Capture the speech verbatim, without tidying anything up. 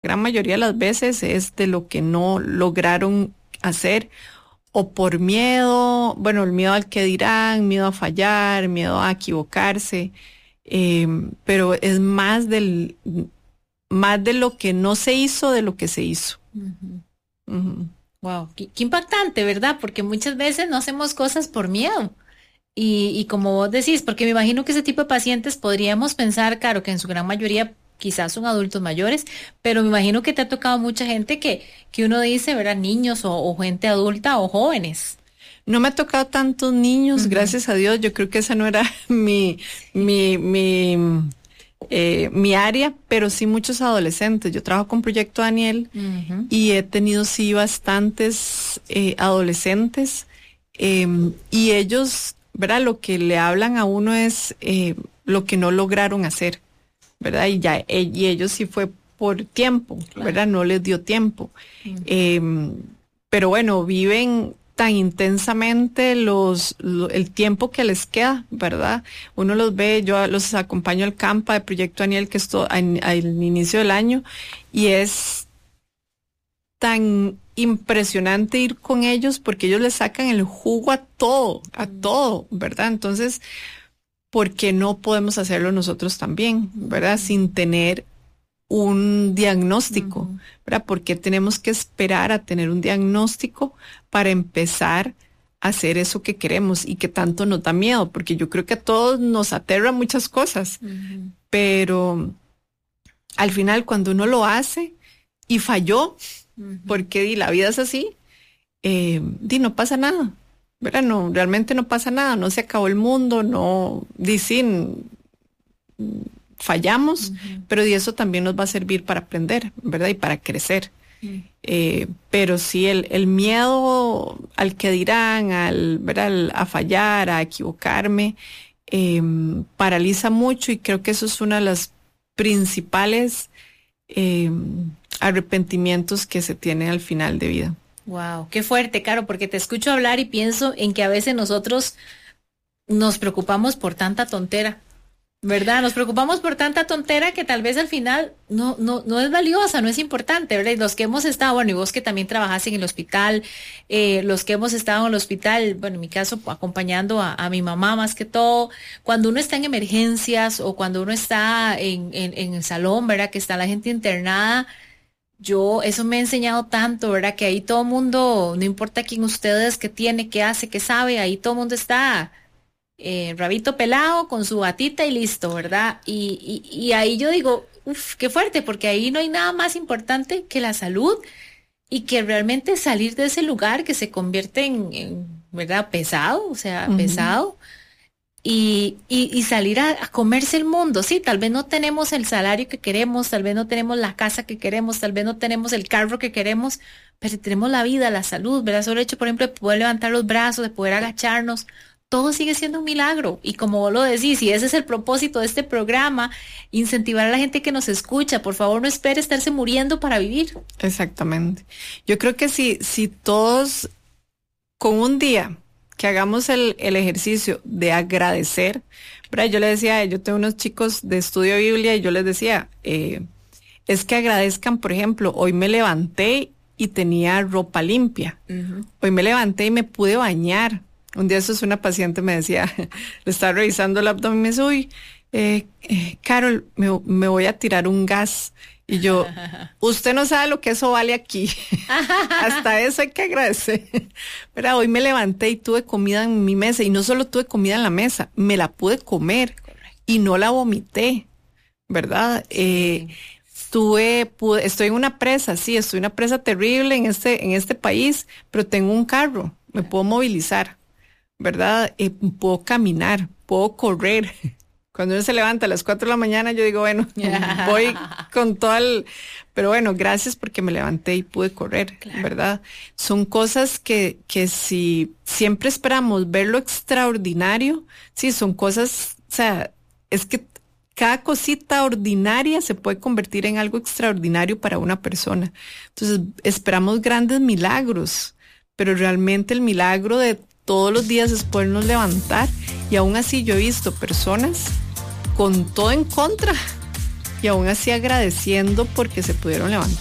gran mayoría de las veces es de lo que no lograron hacer o por miedo, bueno, el miedo al que dirán, miedo a fallar, miedo a equivocarse, eh, pero es más del, más de lo que no se hizo de lo que se hizo. Uh-huh. Uh-huh. Wow, qué, qué impactante, ¿verdad? Porque muchas veces no hacemos cosas por miedo. Y, y como vos decís, porque me imagino que ese tipo de pacientes podríamos pensar, claro, que en su gran mayoría quizás son adultos mayores, pero me imagino que te ha tocado mucha gente que, que uno dice, ¿verdad? Niños o, o gente adulta o jóvenes. No me ha tocado tantos niños, uh-huh. Gracias a Dios. Yo creo que esa no era mi, mi, mi, eh, mi área, pero sí muchos adolescentes. Yo trabajo con Proyecto Daniel uh-huh. y he tenido sí bastantes eh, adolescentes eh, y ellos, ¿verdad? Lo que le hablan a uno es eh, lo que no lograron hacer, ¿verdad? Y ya y ellos sí fue por tiempo, claro. ¿Verdad? No les dio tiempo. Uh-huh. Eh, pero bueno, viven tan intensamente los lo, el tiempo que les queda, ¿verdad? Uno los ve, yo los acompaño al campa de Proyecto Daniel, que es al inicio del año, y es tan impresionante ir con ellos porque ellos le sacan el jugo a todo, a uh-huh. todo, ¿verdad? Entonces, ¿por qué no podemos hacerlo nosotros también, ¿verdad? Uh-huh. Sin tener un diagnóstico, uh-huh. ¿verdad? ¿Por qué tenemos que esperar a tener un diagnóstico para empezar a hacer eso que queremos y que tanto nos da miedo? Porque yo creo que a todos nos aterran muchas cosas, uh-huh. pero al final cuando uno lo hace y falló, uh-huh. porque di, la vida es así, eh, di, no pasa nada, ¿verdad? No, realmente no pasa nada, no se acabó el mundo, no, di, sí, fallamos, uh-huh. pero de eso también nos va a servir para aprender, ¿verdad? Y para crecer. Uh-huh. Eh, pero sí, el, el miedo al que dirán, al, ¿verdad? Al, a fallar, a equivocarme, eh, paraliza mucho y creo que eso es una de las principales eh, arrepentimientos que se tiene al final de vida. Wow, qué fuerte, Caro, porque te escucho hablar y pienso en que a veces nosotros nos preocupamos por tanta tontera, ¿verdad? Nos preocupamos por tanta tontera que tal vez al final no, no, no es valiosa, no es importante, ¿verdad? Y los que hemos estado, bueno, y vos que también trabajaste en el hospital, eh, los que hemos estado en el hospital, bueno, en mi caso, acompañando a, a mi mamá más que todo, cuando uno está en emergencias o cuando uno está en, en, en el salón, ¿verdad? Que está la gente internada, yo, eso me ha enseñado tanto, ¿verdad? Que ahí todo mundo, no importa quién ustedes, qué tiene, qué hace, qué sabe, ahí todo mundo está Eh, rabito pelado con su batita y listo, ¿verdad? Y, y, y ahí yo digo, uff, qué fuerte, porque ahí no hay nada más importante que la salud y que realmente salir de ese lugar que se convierte en, en ¿verdad? Pesado, o sea, uh-huh. pesado, y, y, y salir a, a comerse el mundo. Sí, tal vez no tenemos el salario que queremos, tal vez no tenemos la casa que queremos, tal vez no tenemos el carro que queremos, pero tenemos la vida, la salud, ¿verdad? Solo el hecho, por ejemplo, de poder levantar los brazos, de poder agacharnos, todo sigue siendo un milagro. Y como vos lo decís, y ese es el propósito de este programa, incentivar a la gente que nos escucha. Por favor, no espere estarse muriendo para vivir. Exactamente. Yo creo que si, si todos con un día que hagamos el, el ejercicio de agradecer, ¿verdad? Yo le decía, yo tengo unos chicos de estudio de Biblia y yo les decía, eh, es que agradezcan, por ejemplo, hoy me levanté y tenía ropa limpia. Uh-huh. Hoy me levanté y me pude bañar. Un día eso es una paciente me decía, le estaba revisando el abdomen y me dice, uy, eh, eh, Carol, me, me voy a tirar un gas. Y yo, usted no sabe lo que eso vale aquí. Hasta eso hay que agradecer. Pero hoy me levanté y tuve comida en mi mesa. Y no solo tuve comida en la mesa, me la pude comer. Correcto. Y no la vomité, ¿verdad? Sí. Eh, tuve, pude, estoy en una presa, sí, estoy en una presa terrible en este, en este país, pero tengo un carro, me puedo movilizar, ¿verdad? Eh, puedo caminar, puedo correr. Cuando uno se levanta a las cuatro de la mañana, yo digo, bueno, voy con todo el... Pero bueno, gracias porque me levanté y pude correr, claro. ¿Verdad? Son cosas que, que si siempre esperamos ver lo extraordinario, sí, son cosas, o sea, es que cada cosita ordinaria se puede convertir en algo extraordinario para una persona. Entonces, esperamos grandes milagros, pero realmente el milagro de todos los días es podernos levantar, y aún así yo he visto personas con todo en contra y aún así agradeciendo porque se pudieron levantar.